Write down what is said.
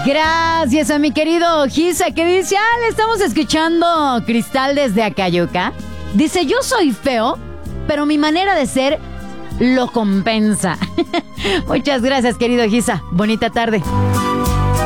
Gracias a mi querido Gisa, que dice, le estamos escuchando Cristal desde Acayuca. Dice, yo soy feo, pero mi manera de ser lo compensa. Muchas gracias, querido Gisa. Bonita tarde.